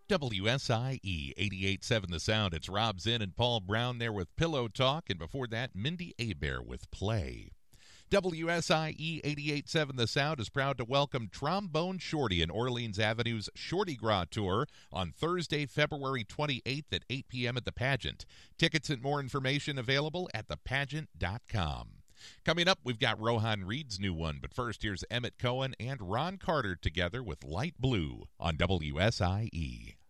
WSIE 88.7 The Sound. It's Rob Zinn and Paul Brown there with Pillow Talk, and before that, Mindy Abair with Play. WSIE 88.7 The Sound is proud to welcome Trombone Shorty in Orleans Avenue's Shorty Gras Tour on Thursday, February 28th at 8 p.m. at the Pageant. Tickets and more information available at thepageant.com. Coming up, we've got Rohan Reed's new one, but first, here's Emmett Cohen and Ron Carter together with Light Blue on WSIE.